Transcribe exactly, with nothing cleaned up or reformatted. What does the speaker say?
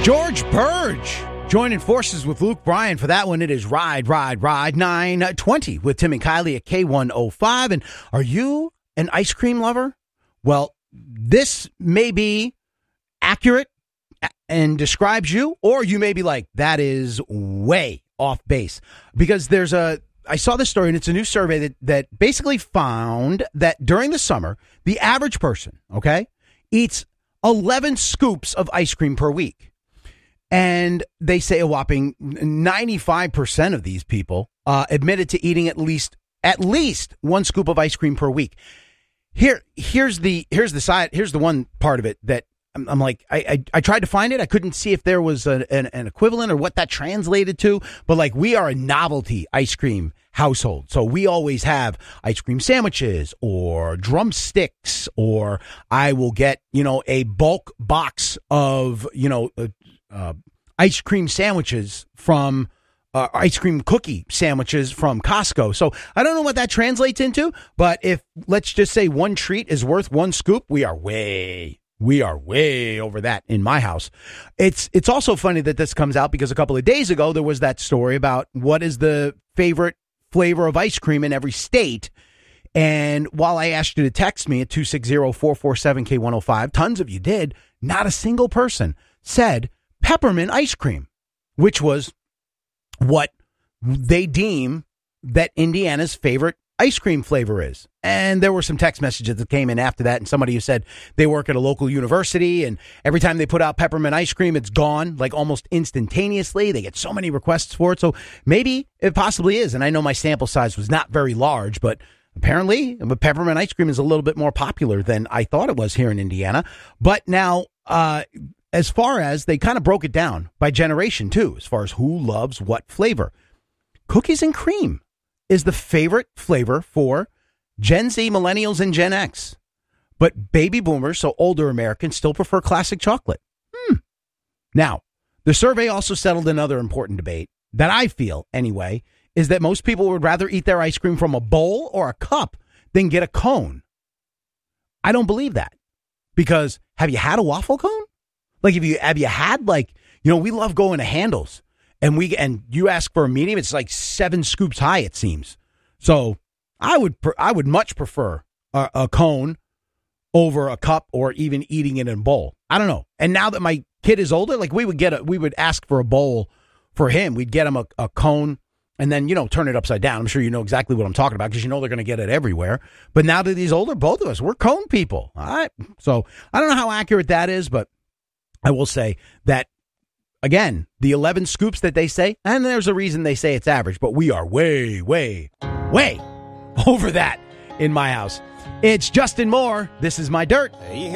George Burge joining forces with Luke Bryan for that one. It is Ride, Ride, Ride nine twenty with Tim and Kylie at K one oh five. And are you an ice cream lover? Well, this may be accurate and describes you, or you may be like, that is way off base. Because there's a, I saw this story, and it's a new survey that, that basically found that during the summer, the average person, okay, eats eleven scoops of ice cream per week. And they say a whopping ninety-five percent of these people uh, admitted to eating at least at least one scoop of ice cream per week. Here, here's the here's the side. Here's the one part of it that I'm, I'm like, I, I I tried to find it. I couldn't see if there was a, an, an equivalent or what that translated to. But like, we are a novelty ice cream household, so we always have ice cream sandwiches or drumsticks, or I will get you know a bulk box of you know. Uh, Uh, ice cream sandwiches from uh, ice cream cookie sandwiches from Costco. So I don't know what that translates into, but if let's just say one treat is worth one scoop, we are way, we are way over that in my house. It's it's also funny that this comes out because a couple of days ago there was that story about what is the favorite flavor of ice cream in every state. And while I asked you to text me at two six zero, four four seven, K one oh five, tons of you did, not a single person said peppermint ice cream, which was what they deem that Indiana's favorite ice cream flavor is. And there were some text messages that came in after that, and somebody who said they work at a local university, and every time they put out peppermint ice cream, it's gone, like almost instantaneously. They get so many requests for it. So maybe it possibly is. And I know my sample size was not very large, but apparently peppermint ice cream is a little bit more popular than I thought it was here in Indiana. But now, uh, as far as they kind of broke it down by generation, too, as far as who loves what flavor. Cookies and cream is the favorite flavor for Gen Z, millennials, and Gen X. But baby boomers, so older Americans, still prefer classic chocolate. Hmm. Now, the survey also settled another important debate that I feel, anyway, is that most people would rather eat their ice cream from a bowl or a cup than get a cone. I don't believe that. Because have you had a waffle cone? Like, if you have you had, like, you know, we love going to Handles, and we and you ask for a medium, it's like seven scoops high, it seems. So I would I would much prefer a, a cone over a cup, or even eating it in a bowl. I don't know. And now that my kid is older, like, we would get a we would ask for a bowl for him. We'd get him a, a cone, and then, you know, turn it upside down. I'm sure you know exactly what I'm talking about, because you know they're going to get it everywhere. But now that he's older, both of us, we're cone people. All right. So I don't know how accurate that is, but I will say that, again, the eleven scoops that they say, and there's a reason they say it's average, but we are way, way, way over that in my house. It's Justin Moore. This is My Dirt.